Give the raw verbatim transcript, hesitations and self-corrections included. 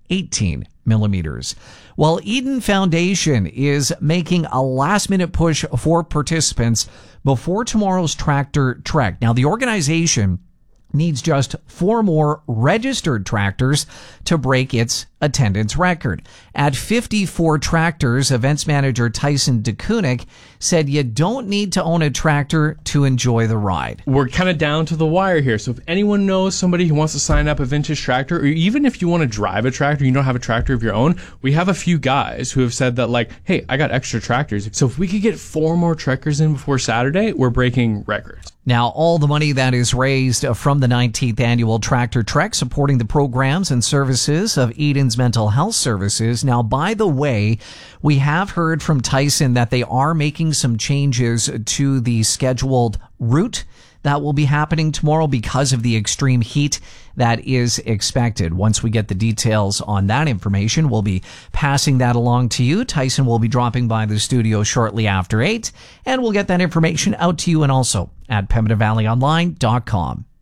eighteen millimeters. While Eden Foundation is making a last-minute push for participants before tomorrow's tractor trek. Now, the organization needs just four more registered tractors to break its attendance record. At fifty-four tractors, events manager Tyson DeKunik said you don't need to own a tractor to enjoy the ride. We're kind of down to the wire here. So if anyone knows somebody who wants to sign up a vintage tractor, or even if you want to drive a tractor, you don't have a tractor of your own, we have a few guys who have said that, like, hey, I got extra tractors. So if we could get four more trekkers in before Saturday, we're breaking records. Now, all the money that is raised from the nineteenth annual Tractor Trek supporting the programs and services of Eden's Mental Health Services. Now, by the way, we have heard from Tyson that they are making some changes to the scheduled route that will be happening tomorrow because of the extreme heat that is expected. Once we get the details on that information, we'll be passing that along to you. Tyson will be dropping by the studio shortly after eight, and we'll get that information out to you and also at pembina valley online dot com.